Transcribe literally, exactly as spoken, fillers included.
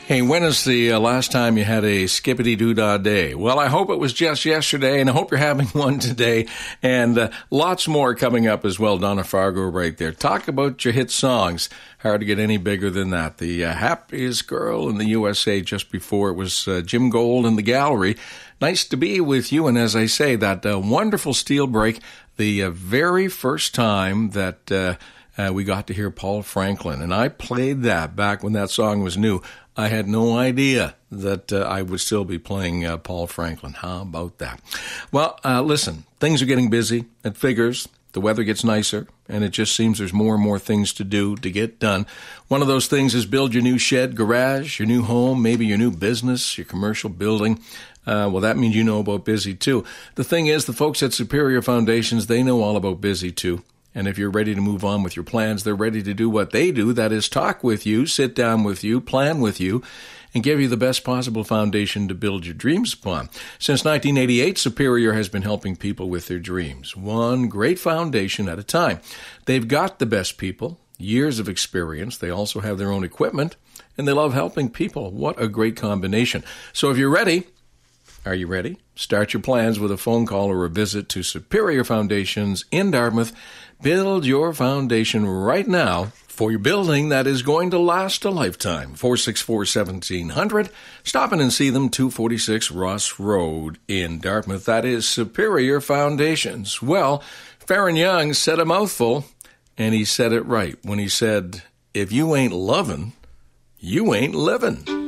Hey, when is the uh, last time you had a skippity-doo-dah day? Well, I hope it was just yesterday, and I hope you're having one today, and uh, lots more coming up as well. Donna Fargo right there. Talk about your hit songs. Hard to get any bigger than that. The uh, happiest girl in the U S A just before it was uh, Jim Gold in the gallery. Nice to be with you, and as I say, that uh, wonderful steel break, the uh, very first time that uh, uh, we got to hear Paul Franklin, and I played that back when that song was new. I had no idea that uh, I would still be playing uh, Paul Franklin. How about that? Well, uh, listen, things are getting busy. It figures. The weather gets nicer, and it just seems there's more and more things to do to get done. One of those things is build your new shed, garage, your new home, maybe your new business, your commercial building. Uh, well, that means you know about Busy, too. The thing is, the folks at Superior Foundations, they know all about Busy, too. And if you're ready to move on with your plans, they're ready to do what they do, that is talk with you, sit down with you, plan with you, and give you the best possible foundation to build your dreams upon. Since nineteen eighty-eight, Superior has been helping people with their dreams, one great foundation at a time. They've got the best people, years of experience. They also have their own equipment, and they love helping people. What a great combination. So if you're ready, are you ready? Start your plans with a phone call or a visit to Superior Foundations in Dartmouth. Build your foundation right now for your building that is going to last a lifetime. four six four, one seven zero zero. Stop in and see them, two forty-six Ross Road in Dartmouth. That is Superior Foundations. Well, Farron Young said a mouthful, and he said it right when he said, if you ain't lovin', you ain't livin'.